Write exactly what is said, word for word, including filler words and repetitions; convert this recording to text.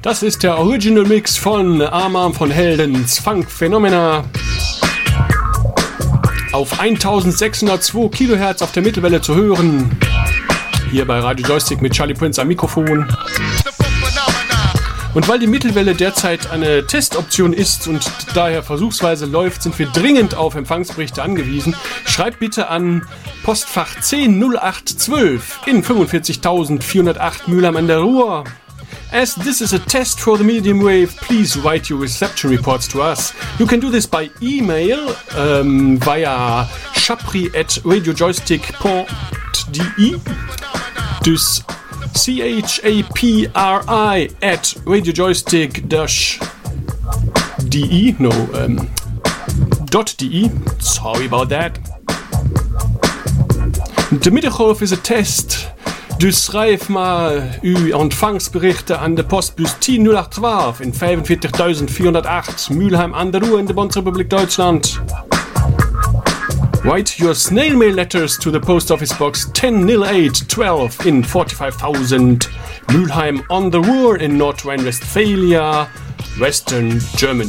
Das ist der Original Mix von Arm von Heldens Funk Phenomena auf eintausendsechshundertzwei Kilohertz auf der Mittelwelle zu hören. Hier bei Radio Joystick mit Charlie Prince am Mikrofon. Und weil die Mittelwelle derzeit eine Testoption ist und daher versuchsweise läuft, sind wir dringend auf Empfangsberichte angewiesen. Schreibt bitte an Postfach zehn null acht zwölf in fünfundvierzigtausendvierhundertacht Mülheim an der Ruhr. As this is a test for the medium wave, please write your reception reports to us. You can do this by email um, via chapri at radiojoystick dot de. Dus C H A P R I at radiojoystick dash de. No, um, dot de. Sorry about that. De Middengolf is a test. Dus schrijf maar uw ontvangsberichten aan de postbus tien null acht zwaalf in vijfenveertigtausendvierhondertacht Mülheim an der Ruhr in de Bundesrepublik Deutschland. Write your snail mail letters to the post office box ten null eight twelve in forty-five thousand Mülheim on the Ruhr in North Rhine-Westphalia, Western Germany.